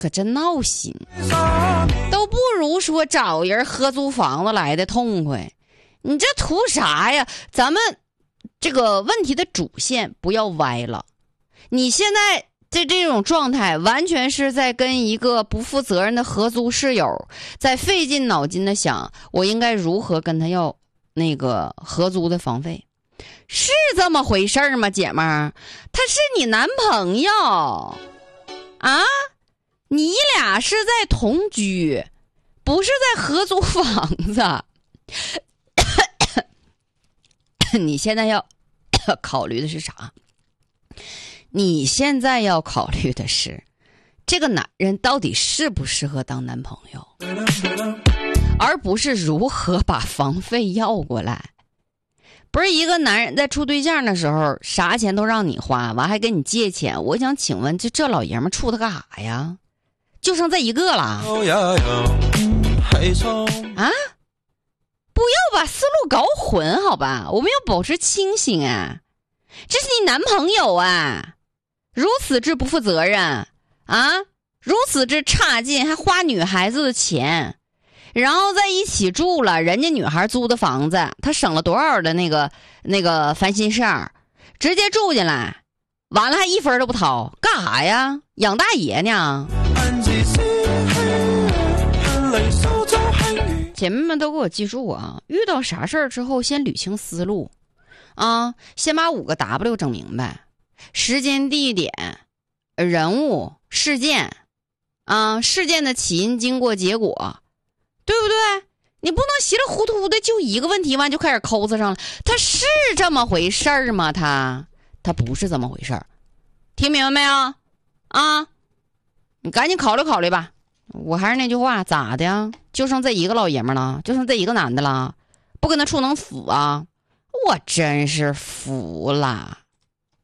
可真闹心，都不如说找人合租房子来的痛快。你这图啥呀？咱们这个问题的主线不要歪了。你现在这种状态完全是在跟一个不负责任的合租室友在费尽脑筋的想我应该如何跟他要那个合租的房费。是这么回事吗，姐们儿？他是你男朋友啊，你俩是在同居，不是在合租房子。你现在要考虑的是啥？你现在要考虑的是这个男人到底适不适合当男朋友，而不是如何把房费要过来。不是一个男人在处对象的时候啥钱都让你花，完还跟你借钱，我想请问这老爷们处他干啥呀？就剩这一个了啊！不要把思路搞混好吧，我们要保持清醒啊！这是你男朋友啊，如此之不负责任啊，如此之差劲，还花女孩子的钱，然后在一起住了，人家女孩租的房子，他省了多少的那个烦心事儿，直接住进来，完了还一分都不掏，干啥呀？养大爷呢？姐妹们都给我记住啊，遇到啥事儿之后先捋清思路啊，先把5个 W 整明白，时间地点人物事件啊，事件的起因经过结果，对不对？你不能稀里糊涂的就一个问题完就开始抠子上了。他是这么回事儿吗？他不是这么回事儿，听明白没有啊？你赶紧考虑考虑吧。我还是那句话，咋的呀？就剩这一个老爷们了，就剩这一个男的了，不跟他处能死啊？我真是服了。